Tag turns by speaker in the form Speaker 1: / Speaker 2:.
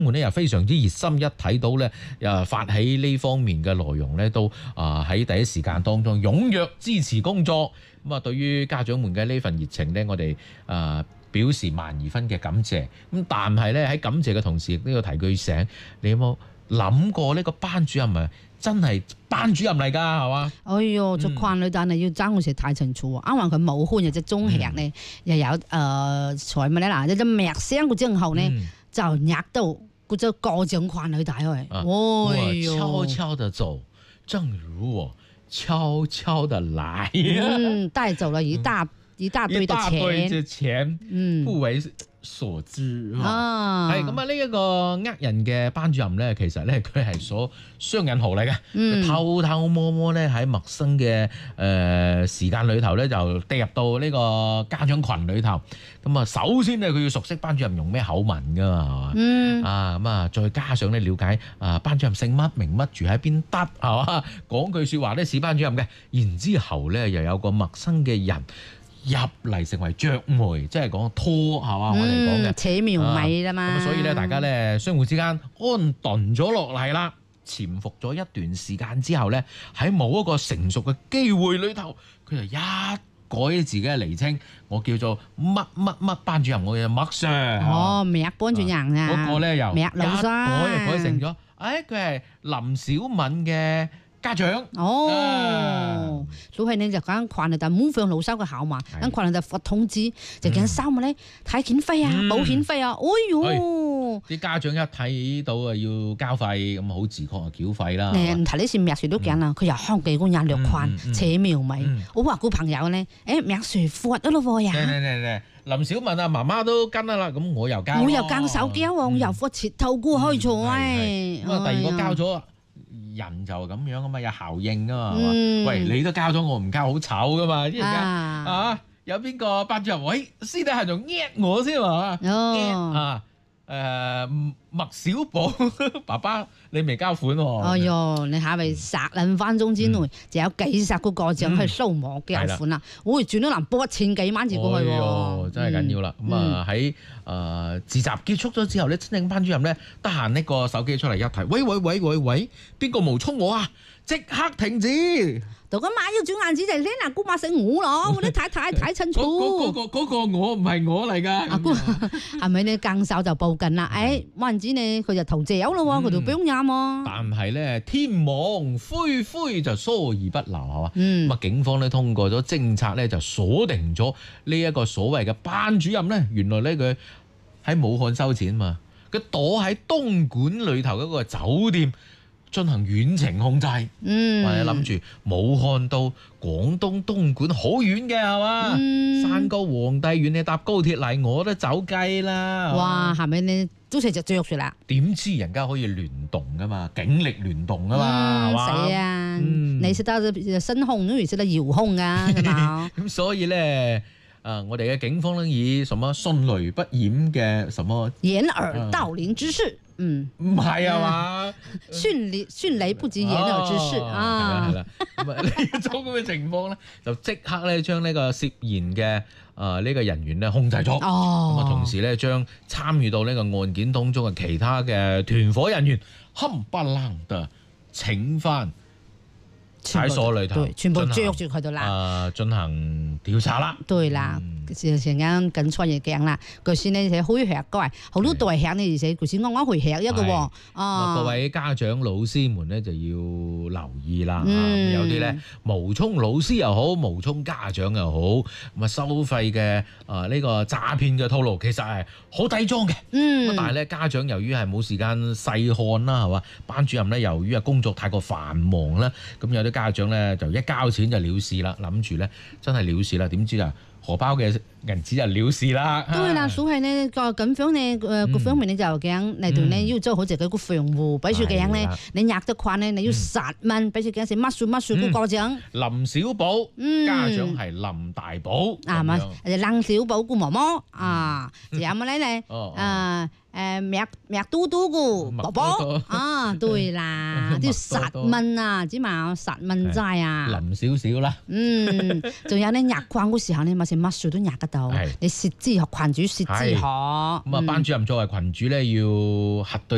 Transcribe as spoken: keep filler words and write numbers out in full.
Speaker 1: 們咧又非常之熱心，一睇到咧誒發起呢方面嘅內容咧，都啊喺第一時間當中踴躍支持工作。咁啊，對於家長們嘅呢份熱情咧，我哋啊表示萬二分嘅感謝。咁但係咧喺感謝嘅同時，亦都要提句醒，你有冇諗過呢個班主任啊？真係班主任嚟㗎，係嘛？
Speaker 2: 哎喲，做慣女但係要爭嗰時太清楚喎。啱話佢武漢有隻中學咧，又有誒財物咧嗱，有隻脈聲嗰之後咧，就壓到嗰隻過獎慣女大去。
Speaker 1: 我悄悄地走，正如我悄悄地來。
Speaker 2: 嗯，帶走了一大一大堆嘅錢，一大堆
Speaker 1: 嘅錢，嗯，不為所知啊，係咁啊！呢一個呃人嘅班主任咧，其實咧佢係所雙引號嚟嘅，佢、嗯、偷偷摸摸咧喺陌生嘅誒、呃、時間裏頭咧就跌入到呢個家長群裏頭。咁啊，首先咧佢要熟悉班主任用咩口吻噶嘛，係嘛？嗯啊咁啊，再加上咧了解啊班主任姓乜名乜住喺邊得係嘛？講句説話咧是班主任嘅，然之後咧又有個陌生嘅人入嚟成為雀媒，即係講拖係嘛？我哋講嘅
Speaker 2: 扯苗尾啦嘛。咁、
Speaker 1: 啊、所以咧，大家咧相互之間安頓咗落嚟啦，潛伏咗一段時間之後咧，喺某一個成熟嘅機會裏頭，佢就一改自己嘅昵稱，我叫做乜乜乜班主任，我嘅麥 Sir。
Speaker 2: 哦，麥班主任啊，
Speaker 1: 嗰、那個咧又
Speaker 2: 麥老師，
Speaker 1: 改就改成咗，誒、哎，佢係林小敏嘅家長
Speaker 2: 哦，所以呢就講群嚟，但冇向老收嘅考嘛，咁群嚟就發通知，就驚收乜咧？體檢費啊，保險費啊，哎喲！
Speaker 1: 啲家長一睇到啊要交費，咁好自覺啊繳費啦。
Speaker 2: 誒唔提呢事，麥 Sir 都驚啦，佢又香幾官人略群扯苗尾。我話個朋友咧，誒麥 Sir 發咗咯喎呀！
Speaker 1: 嚟嚟嚟嚟，林小敏啊，媽媽都跟啦，咁我又交，
Speaker 2: 我又更手交喎，我又發切透過開錯誒。
Speaker 1: 咁啊，第二個交咗。人就咁樣啊嘛，有效應啊嘛，嗯、喂，你都交咗我唔交好醜噶嘛，啲人家啊，有邊個班主任喂私底下仲呃我先嘛，哦、啊誒麥小寶爸爸你未交款喎，
Speaker 2: 哎喲你下咪十零分鐘之內、嗯、就有幾十個個獎去收網交款啦，我轉咗能撥一千幾蚊字過去喎、
Speaker 1: 哎，真係緊要啦，咁啊喺誒自習結束咗之後咧，真正班主任咧得閒拎個手機出嚟一睇，喂喂喂喂喂，邊個冒充我啊？即刻停止！
Speaker 2: 杜金馬要轉眼子就呢嗱，姑媽醒我咯，我啲太太睇清楚。
Speaker 1: 嗰、嗰個嗰、嗰個我唔係我嚟㗎。阿姑
Speaker 2: 係咪你更手就報緊啦？誒，冇人知你佢就逃走咯喎，佢條表啱喎。
Speaker 1: 但係咧，天網恢恢就疏而不漏係嘛？嗯。咁啊，警方咧通過咗偵察咧，就鎖定咗呢一個所謂嘅班主任咧，原來咧佢喺武漢收錢嘛，佢躲喺東莞裏頭嗰個酒店進行遠程控制，嗯，或者諗住武漢到廣東東莞好遠嘅係嘛？嗯、山高皇帝遠，你搭高鐵嚟我都走雞啦！
Speaker 2: 哇，係咪你都成隻著住啦？
Speaker 1: 點知人家可以聯動噶嘛？警力聯動啊嘛，係嘛？
Speaker 2: 死啊！嗯、你識得聲控，都唔識得遙控噶，係嘛？
Speaker 1: 咁所以咧。啊！我哋嘅警方咧以什麼迅雷不掩嘅什麼
Speaker 2: 掩耳盜鈴之勢，嗯，
Speaker 1: 唔係啊嘛，
Speaker 2: 迅雷迅雷不及掩耳之勢啊，
Speaker 1: 係啦係啦，咁啊呢種咁嘅情況咧，就即刻咧將呢個涉嫌嘅啊呢個人員咧控制咗，哦，咁啊同時咧將參與到呢個案件當中嘅其他嘅團伙人員冚唪唥嘅請翻喺所裏頭，
Speaker 2: 全部捉住佢度啦。
Speaker 1: 啊，進行調查啦。
Speaker 2: 對啦，時時間跟出嘢鏡啦。佢先呢就開學嘅，好多代客呢，而且佢先啱啱去學一個喎。
Speaker 1: 啊，各位家長老師們咧就要留意啦。嗯、有啲咧冒充老師又好，冒充家長又好，咁啊收費嘅啊呢個詐騙嘅套路其實係好低裝嘅。嗯。但係咧家長由於係冇時間細看啦，係嘛？班主任咧由於係工作太過繁忙啦，咁有啲家長咧就一交錢就了事啦，諗住咧真係了事啦，點知啊荷包嘅銀紙就了事啦。
Speaker 2: 對啦，所以呢個咁樣呢誒各方面呢就講嚟到呢要做好自己個賬戶，比如講呢你入得款呢你要十蚊，比如講是乜數乜數個過獎。
Speaker 1: 林小寶家長係林大寶，
Speaker 2: 啊嘛，林小寶個媽媽啊，仲有乜咧誒誒麥麥嘟嘟個寶寶啊，對啦，都要十蚊啊，知嘛？十蚊債啊，
Speaker 1: 林少少啦。
Speaker 2: 嗯，仲有呢入框嗰時候呢，咪係乜數都入得到，你設置學群主設置學。咁
Speaker 1: 啊，班主任作為群主咧，要核對。